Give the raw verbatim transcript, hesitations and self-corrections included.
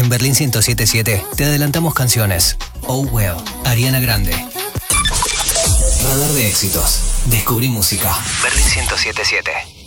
En Berlín ciento siete punto siete te adelantamos canciones. Oh Well, Ariana Grande. Radar de éxitos. Descubrí música. Berlín ciento siete punto siete.